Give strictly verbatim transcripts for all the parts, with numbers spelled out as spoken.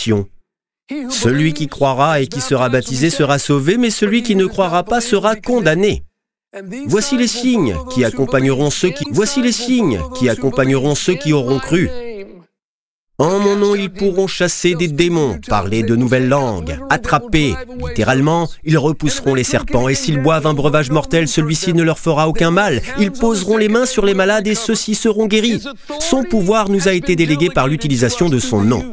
damnation. Celui qui croira et qui sera baptisé sera sauvé, mais celui qui ne croira pas sera condamné. Voici les signes qui accompagneront ceux qui... Voici les signes qui accompagneront ceux qui auront cru. En mon nom, ils pourront chasser des démons, parler de nouvelles langues, attraper. Littéralement, ils repousseront les serpents, et s'ils boivent un breuvage mortel, celui-ci ne leur fera aucun mal. Ils poseront les mains sur les malades, et ceux-ci seront guéris. Son pouvoir nous a été délégué par l'utilisation de son nom.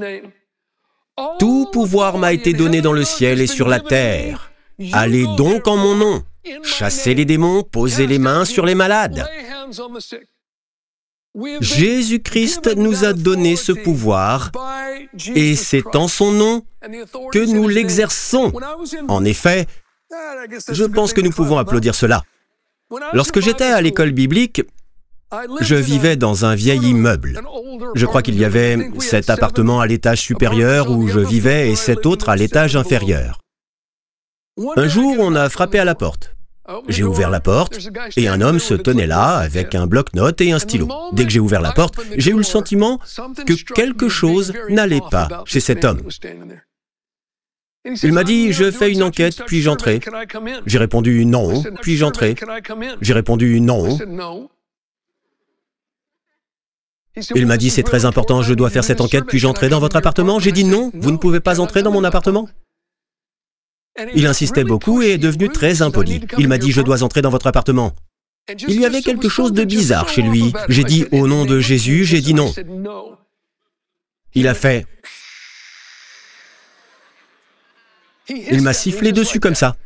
Tout pouvoir m'a été donné dans le ciel et sur la terre. Allez donc en mon nom, chassez les démons, posez les mains sur les malades. Jésus-Christ nous a donné ce pouvoir et c'est en son nom que nous l'exerçons. En effet, je pense que nous pouvons applaudir cela. Lorsque j'étais à l'école biblique, je vivais dans un vieil immeuble. Je crois qu'il y avait sept appartements à l'étage supérieur où je vivais et sept autres à l'étage inférieur. Un jour, on a frappé à la porte. J'ai ouvert la porte et un homme se tenait là avec un bloc-notes et un stylo. Dès que j'ai ouvert la porte, j'ai eu le sentiment que quelque chose n'allait pas chez cet homme. Il m'a dit « Je fais une enquête, puis-je entrer ?» J'ai répondu « Non, puis-je entrer ?» J'ai répondu « Non ». Il m'a dit « C'est très important, je dois faire cette enquête, puis-je entrer dans votre appartement ?» J'ai dit « Non, vous ne pouvez pas entrer dans mon appartement. » Il insistait beaucoup et est devenu très impoli. Il m'a dit « Je dois entrer dans votre appartement. » Il y avait quelque chose de bizarre chez lui. J'ai dit « Au nom de Jésus », j'ai dit non. Il a fait... Il m'a sifflé dessus comme ça.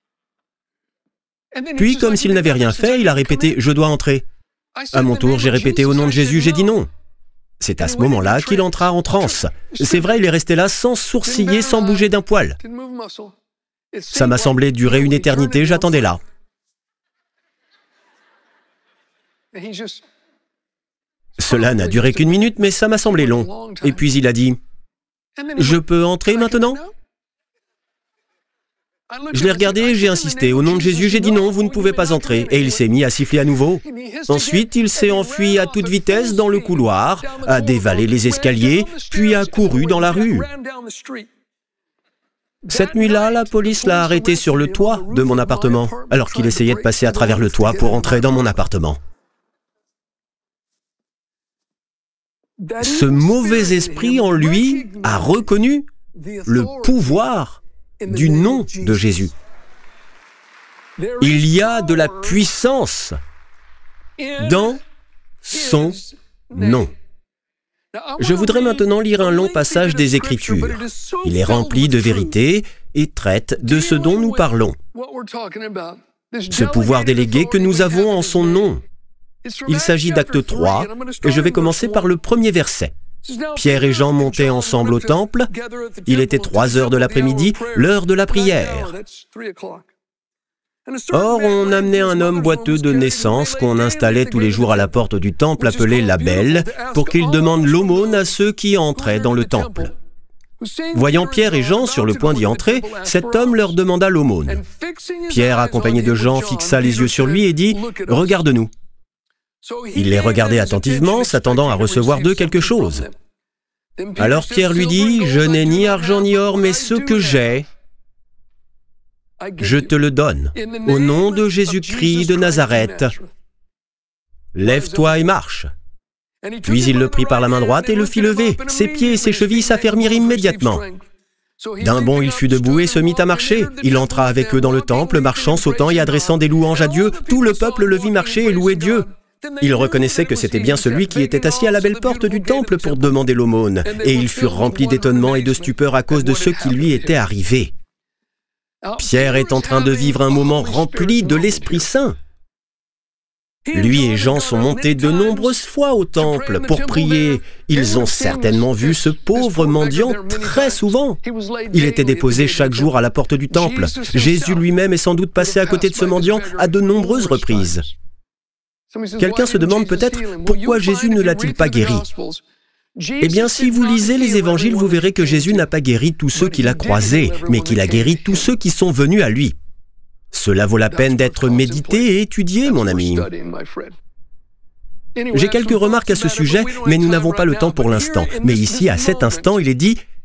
Puis, comme s'il n'avait rien fait, il a répété « Je dois entrer ». À mon tour, j'ai répété « Au nom de Jésus », j'ai dit non. C'est à ce moment-là qu'il entra en transe. C'est vrai, il est resté là sans sourciller, sans bouger d'un poil. Ça m'a semblé durer une éternité, j'attendais là. Cela n'a duré qu'une minute, mais ça m'a semblé long. Et puis il a dit « Je peux entrer maintenant ?» Je l'ai regardé, j'ai insisté. Au nom de Jésus, j'ai dit non, vous ne pouvez pas entrer. Et il s'est mis à siffler à nouveau. Ensuite, il s'est enfui à toute vitesse dans le couloir, a dévalé les escaliers, puis a couru dans la rue. Cette nuit-là, la police l'a arrêté sur le toit de mon appartement, alors qu'il essayait de passer à travers le toit pour entrer dans mon appartement. Ce mauvais esprit en lui a reconnu le pouvoir du nom de Jésus. Il y a de la puissance dans son nom. Je voudrais maintenant lire un long passage des Écritures. Il est rempli de vérité et traite de ce dont nous parlons. Ce pouvoir délégué que nous avons en son nom. Il s'agit d'Acte trois, et je vais commencer par le premier verset. Pierre et Jean montaient ensemble au temple. Il était trois heures de l'après-midi, l'heure de la prière. Or, on amenait un homme boiteux de naissance qu'on installait tous les jours à la porte du temple appelé la Belle, pour qu'il demande l'aumône à ceux qui entraient dans le temple. Voyant Pierre et Jean sur le point d'y entrer, cet homme leur demanda l'aumône. Pierre, accompagné de Jean, fixa les yeux sur lui et dit « Regarde-nous ». Il les regardait attentivement, s'attendant à recevoir d'eux quelque chose. Alors Pierre lui dit « Je n'ai ni argent ni or, mais ce que j'ai, je te le donne. Au nom de Jésus-Christ de Nazareth, lève-toi et marche. » Puis il le prit par la main droite et le fit lever. Ses pieds et ses chevilles s'affermirent immédiatement. D'un bond, il fut debout et se mit à marcher. Il entra avec eux dans le temple, marchant, sautant et adressant des louanges à Dieu. Tout le peuple le vit marcher et louer Dieu. Ils reconnaissaient que c'était bien celui qui était assis à la belle porte du temple pour demander l'aumône, et ils furent remplis d'étonnement et de stupeur à cause de ce qui lui était arrivé. Pierre est en train de vivre un moment rempli de l'Esprit Saint. Lui et Jean sont montés de nombreuses fois au temple pour prier. Ils ont certainement vu ce pauvre mendiant très souvent. Il était déposé chaque jour à la porte du temple. Jésus lui-même est sans doute passé à côté de ce mendiant à de nombreuses reprises. Quelqu'un se demande peut-être pourquoi Jésus ne l'a-t-il pas guéri. Eh bien, si vous lisez les évangiles, vous verrez que Jésus n'a pas guéri tous ceux qu'il a croisés, mais qu'il a guéri tous ceux qui sont venus à lui. Cela vaut la peine d'être médité et étudié, mon ami. J'ai quelques remarques à ce sujet, mais nous n'avons pas le temps pour l'instant. Mais ici, à cet instant, il est dit